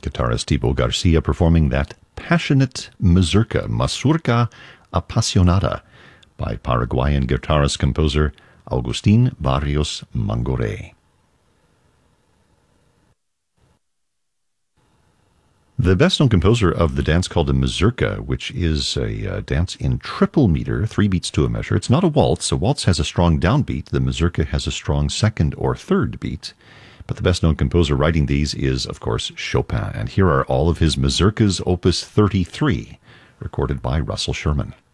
Guitarist Thibaut Garcia performing that passionate mazurka, Mazurka Apasionada, by Paraguayan guitarist-composer Agustin Barrios Mangoré. The best-known composer of the dance called a mazurka, which is a dance in triple meter, 3 beats to a measure. It's not a waltz. A waltz has a strong downbeat. The mazurka has a strong second or third beat. But the best-known composer writing these is, of course, Chopin. And here are all of his mazurkas, Opus 33, recorded by Russell Sherman.